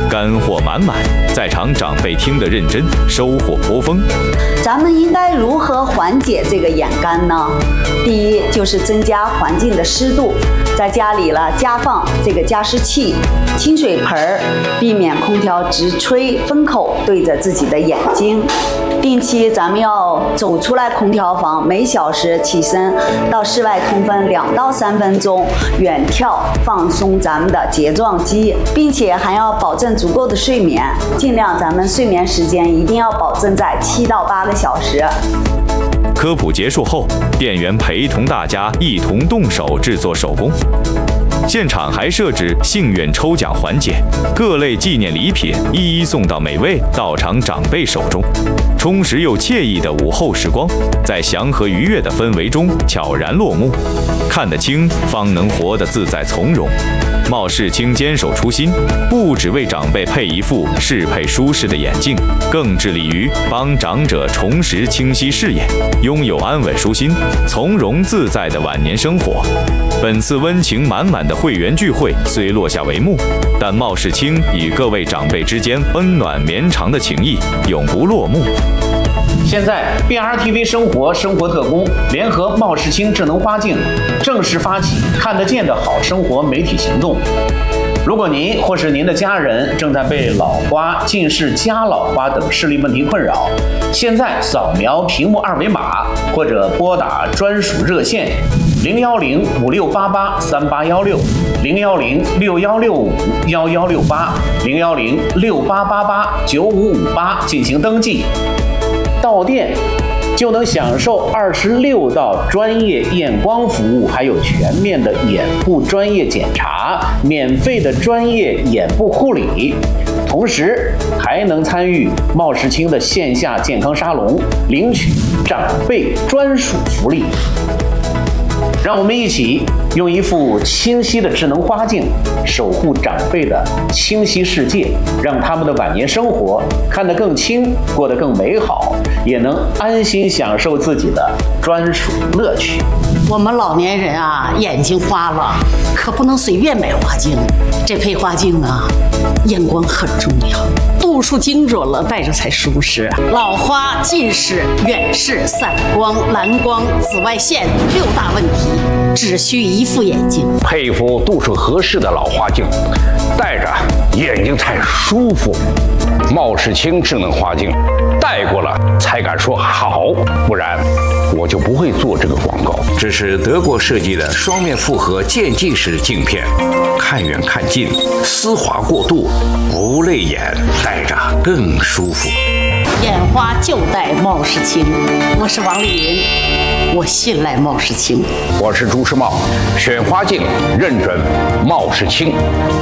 干货满满，在场长辈听得认真，收获颇丰。 咱们应该如何缓解这个眼干呢？第一就是增加环境的湿度，在家里了加放这个加湿器、清水盆儿，避免空调直吹风口对着自己的眼睛。定期咱们要走出来空调房，每小时起身到室外通风2到3分钟，远眺放松咱们的睫状肌，并且还要保证足够的睡眠，尽量咱们睡眠时间一定要保证在7到8个小时。 科普结束后，店员陪同大家一同动手制作手工。现场还设置幸运抽奖环节，各类纪念礼品一一送到每位到场长辈手中。充实又惬意的午后时光，在祥和愉悦的氛围中悄然落幕。看得清，方能活得自在从容。茂世清坚守初心，不只为长辈配一副适配舒适的眼镜，更致力于帮长者重拾清晰视野，拥有安稳舒心、从容自在的晚年生活。本次温情满满的会员聚会虽落下帷幕，但茂世清与各位长辈之间温暖绵长的情谊永不落幕。 现在 BRTV 生活特工联合茂世清智能花镜正式发起看得见的好生活媒体行动。如果您或是您的家人正在被老花、近视、假老花等视力问题困扰，现在扫描屏幕2维码或者拨打专属热线01056883816、01061651168、01068889558进行登记。到店就能享受26道专业验光服务，还有全面的眼部专业检查，免费的专业眼部护理，同时还能参与茂世清的线下健康沙龙，领取长辈专属福利。让我们一起用一副清晰的智能花镜守护长辈的清晰世界，让他们的晚年生活看得更清，过得更美好，也能安心享受自己的专属乐趣。 我们老年人啊，眼睛花了，可不能随便买花镜。这配花镜啊，验光很重要，度数精准了，戴着才舒适。老花、近视、远视、散光、蓝光、紫外线6大问题，只需一副眼镜， 配一副度数合适的老花镜，戴着眼睛才舒服。茂世清智能花镜，戴过了才敢说好，不然我就不会做这个广告。这是德国设计的双面复合渐进式镜片，看远看近，丝滑过渡，不累眼，戴着更舒服。 眼花就戴茂世清。我是王丽云，我信赖茂世清。 我是朱时茂，选花镜认准茂世清。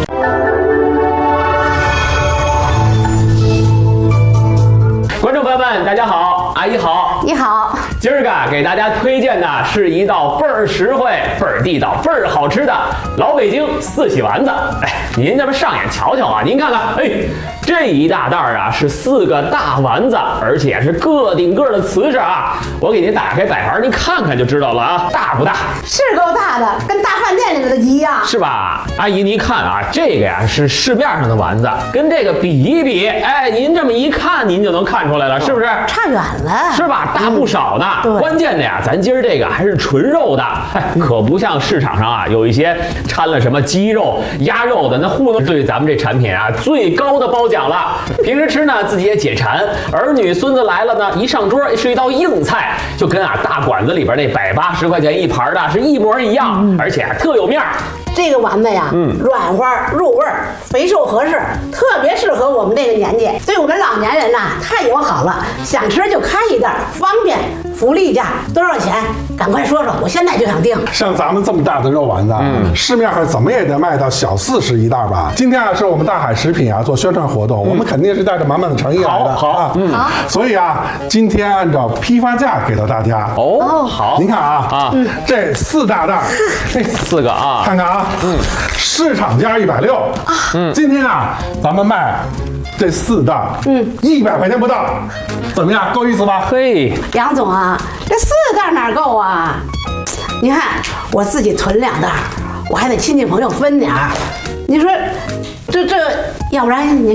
观众朋友们，大家好，阿姨好， 你好。 今儿个给大家推荐的是一道倍儿实惠、倍儿地道、倍儿好吃的老北京4喜丸子。哎，您这么上眼瞧瞧啊，您看看，哎，这一大袋啊是4个大丸子，而且是个顶个的瓷实啊。我给您打开摆盘，您看看就知道了啊，大不大？ 是够大的，跟大饭店里的一样， 是吧？阿姨，您看啊，这个呀是市面上的丸子，跟这个比一比，哎，您这么一看，您就能看出来了，是不是？ 差远了， 是吧？大不少呢。关键的呀，咱今儿这个还是纯肉的，可不像市场上啊有一些掺了什么鸡肉、鸭肉的，那糊弄对咱们这产品啊最高的褒奖了。平时吃呢自己也解馋，儿女孙子来了呢，一上桌是一道硬菜，就跟啊大馆子里边那180块钱一盘的是一模一样，而且特有面儿。 这个丸子呀，软花入味儿，肥瘦合适，特别适合我们这个年纪。对我们老年人呐，太友好了，想吃就开一袋，方便。福利价多少钱？赶快说说，我现在就想订。 像咱们这么大的肉丸子，市面上怎么也得卖到小40一袋吧？今天啊，是我们大海食品啊做宣传活动，我们肯定是带着满满的诚意来的。好，所以啊，今天按照批发价给到大家。 哦，好， 您看啊，这4大袋，4个啊，看看啊，市场价160啊，今天啊，咱们卖这4袋，100块钱不到，怎么样？够意思吧？ 嘿， 杨总啊，这4袋哪够啊？你看我自己囤2袋，我还得亲戚朋友分点儿。你说这，要不然您